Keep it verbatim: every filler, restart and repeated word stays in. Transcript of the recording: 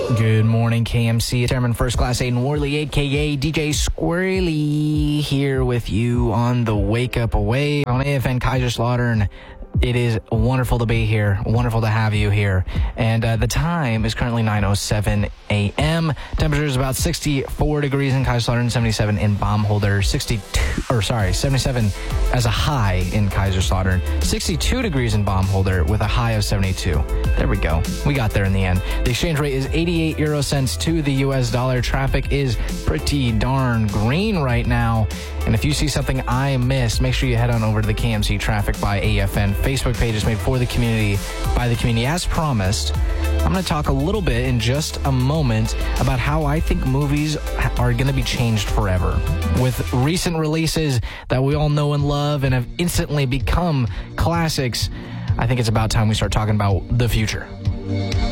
Good morning, K M C. Chairman First Class Aiden Worley, a k a. D J Squirrely, here with you on the Wake Up Away on A F N Kaiserslautern. It is wonderful to be here. Wonderful to have you here. And uh, the time is currently nine oh seven a.m. Temperature is about sixty-four degrees in Kaiserslautern, seventy-seven in Baumholder, sixty-two, or sorry, seventy-seven as a high in Kaiserslautern, sixty-two degrees in Baumholder with a high of seventy-two. There we go. We got there in the end. The exchange rate is eighty-eight euro cents to the U S dollar. Traffic is pretty darn green right now. And if you see something I missed, make sure you head on over to the K M C Traffic by A F N Facebook page. Is made for the community, by the community. As promised, I'm going to talk a little bit in just a moment about how I think movies are going to be changed forever. With recent releases that we all know and love and have instantly become classics, I think it's about time we start talking about the future.